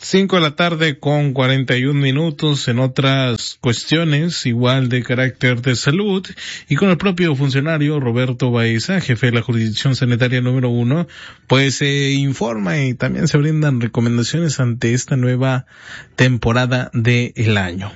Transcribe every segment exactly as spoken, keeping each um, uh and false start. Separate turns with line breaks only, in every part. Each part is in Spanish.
Cinco de la tarde con cuarenta y un minutos. En otras cuestiones, igual de carácter de salud, y con el propio funcionario Roberto Baeza, jefe de la jurisdicción sanitaria número uno, pues se informa y también se brindan recomendaciones ante esta nueva temporada del año.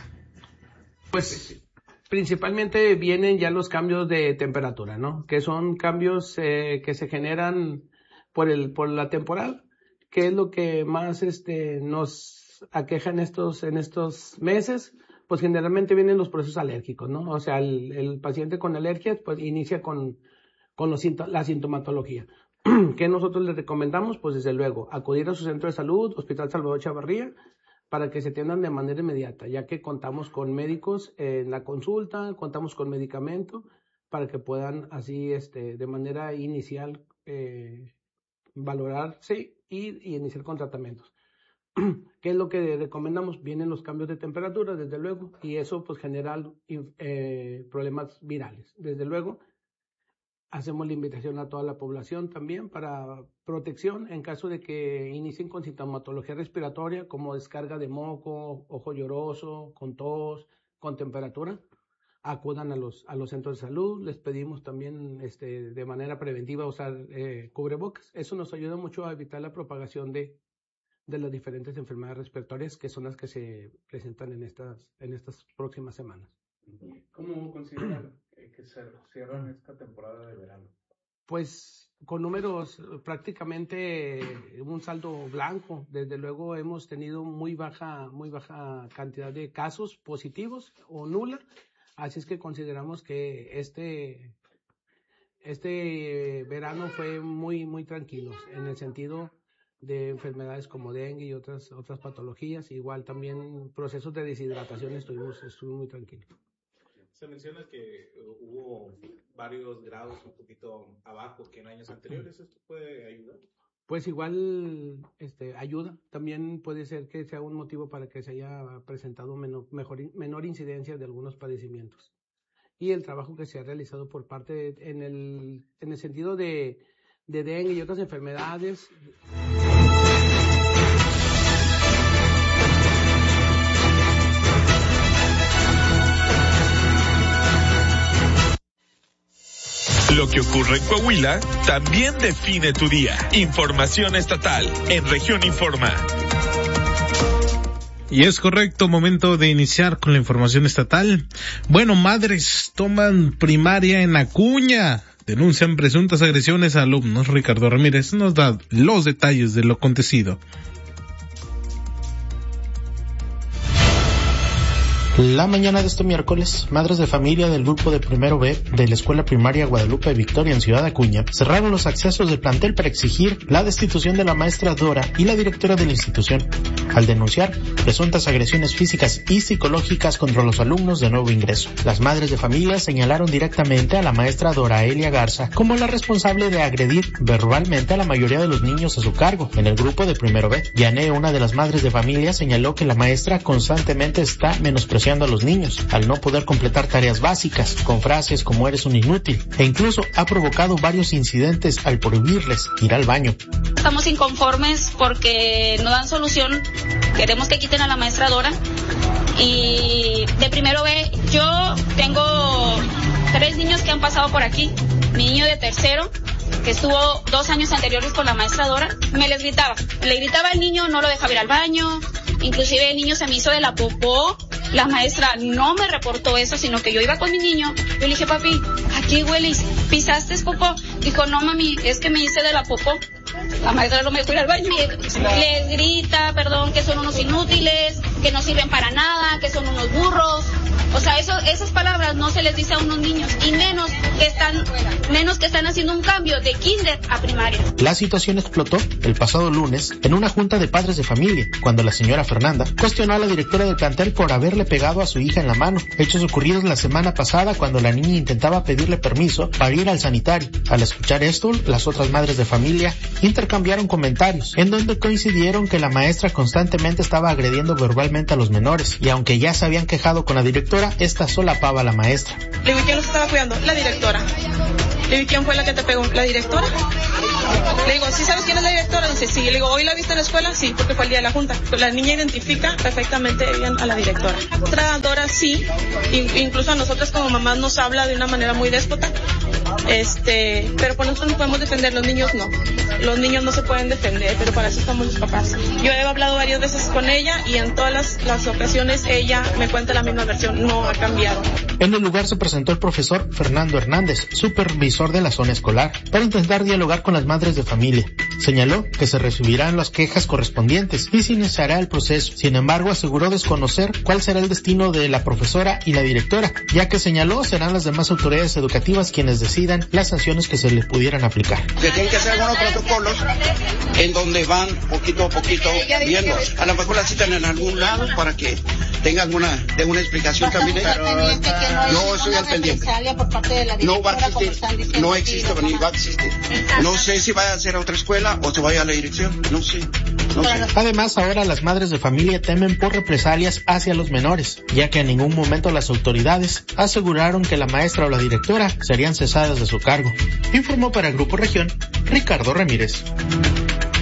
Pues principalmente vienen ya los cambios de temperatura, ¿no? Que son cambios eh, que se generan por el por la temporada. ¿Qué es lo que más este nos aqueja en estos en estos meses? Pues generalmente vienen los procesos alérgicos, ¿no? O sea, el, el paciente con alergias pues inicia con con los la sintomatología. ¿Qué nosotros les recomendamos? Pues desde luego acudir a su centro de salud, Hospital Salvador Chavarría, para que se atiendan de manera inmediata, ya que contamos con médicos en la consulta, contamos con medicamento para que puedan así este de manera inicial eh, valorarse y, y iniciar con tratamientos. ¿Qué es lo que recomendamos? Vienen los cambios de temperatura, desde luego, y eso pues genera eh, problemas virales. Desde luego, hacemos la invitación a toda la población también para protección en caso de que inicien con sintomatología respiratoria como descarga de moco, ojo lloroso, con tos, con temperatura. Acudan a los a los centros de salud. Les pedimos también este de manera preventiva usar eh, cubrebocas. Eso nos ayuda mucho a evitar la propagación de de las diferentes enfermedades respiratorias que son las que se presentan en estas en estas próximas semanas.
¿Cómo consideran que se cierran esta temporada de verano?
Pues con números prácticamente un saldo blanco. Desde luego hemos tenido muy baja muy baja cantidad de casos positivos o nula. Así es que consideramos que este, este verano fue muy, muy tranquilo en el sentido de enfermedades como dengue y otras, otras patologías. Igual también procesos de deshidratación estuvimos, estuvimos muy tranquilos.
Se menciona que hubo varios grados un poquito abajo que en años anteriores. ¿Esto puede ayudar?
Pues igual este, ayuda. También puede ser que sea un motivo para que se haya presentado menor, mejor, menor incidencia de algunos padecimientos. Y el trabajo que se ha realizado por parte de, en el en el sentido de, de dengue y otras enfermedades.
Lo que ocurre en Coahuila también define tu día. Información estatal en Región Informa.
Y es correcto, momento de iniciar con la información estatal. Bueno, madres toman primaria en Acuña. Denuncian presuntas agresiones a alumnos. Ricardo Ramírez nos da los detalles de lo acontecido.
La mañana de este miércoles, madres de familia del grupo de primero B de la Escuela Primaria Guadalupe Victoria en Ciudad Acuña cerraron los accesos del plantel para exigir la destitución de la maestra Dora y la directora de la institución, al denunciar presuntas agresiones físicas y psicológicas contra los alumnos de nuevo ingreso. Las madres de familia señalaron directamente a la maestra Dora Elia Garza como la responsable de agredir verbalmente a la mayoría de los niños a su cargo en el grupo de primero B. Yané, una de las madres de familia, señaló que la maestra constantemente está menospreciando a los niños al no poder completar tareas básicas con frases como eres un inútil, e incluso ha provocado varios incidentes al prohibirles ir al baño.
Estamos inconformes porque no dan solución. Queremos que quiten a la maestra Dora. Y de primero B, yo tengo tres niños que han pasado por aquí. Mi niño de tercero, que estuvo dos años anteriores con la maestra Dora, me les gritaba. Le gritaba al niño, no lo dejaba ir al baño. Inclusive el niño se me hizo de la popó. La maestra no me reportó eso, sino que yo iba con mi niño. Yo le dije, papi, aquí hueles, ¿pisaste popó? Dijo, no, mami, es que me hice de la popó. La maestra no me dejó ir al baño. Les grita, perdón, que son unos inútiles, que no sirven para nada, que son unos burros. O sea, eso, esas palabras no se les dice a unos niños, y menos que están, menos que están haciendo un cambio de kinder a primaria.
La situación explotó el pasado lunes en una junta de padres de familia, cuando la señora Fernanda cuestionó a la directora del plantel por haberle pegado a su hija en la mano. Hechos ocurridos la semana pasada cuando la niña intentaba pedirle permiso para ir al sanitario. Al escuchar esto, las otras madres de familia intercambiaron comentarios, en donde coincidieron que la maestra constantemente estaba agrediendo verbalmente a los menores, y aunque ya se habían quejado con la directora, esta solapaba a la maestra.
Le digo, ¿quién los estaba cuidando? La directora. Le digo, ¿quién fue la que te pegó? La directora. Le digo, ¿sí sabes quién es la directora? Dice, sí. Le digo, ¿hoy la viste en la escuela? Sí, porque fue el día de la junta. La niña identifica perfectamente bien a la directora. Otra Dora sí, incluso a nosotras como mamás nos habla de una manera muy déspota. Este, pero por nosotros nos podemos defender, los niños no. Los niños no se pueden defender, pero para eso estamos los papás. Yo he hablado varias veces con ella y en todas las, las ocasiones ella me cuenta la misma versión, no ha cambiado.
En el lugar se presentó el profesor Fernando Hernández, supervisor de la zona escolar, para intentar dialogar con las madres de familia. Señaló que se recibirán las quejas correspondientes y se iniciará el proceso. Sin embargo, aseguró desconocer cuál será el destino de la profesora y la directora, ya que señaló serán las demás autoridades educativas quienes decidan las sanciones que se les pudieran aplicar.
Se tienen que hacer algunos protocolos en donde van poquito a poquito viendo. A lo mejor la citan en algún lado para que tenga alguna, de una explicación también. Pero yo estoy al pendiente. No va a existir, no existe ni va a existir. No sé si vaya a ser a otra escuela o se vaya a la dirección, no sé. No sé.
Además, ahora las madres de familia temen por represalias hacia los menores, ya que en ningún momento las autoridades aseguraron que la maestra o la directora serían cesadas de su cargo. Informó para el Grupo Región, Ricardo Ramírez.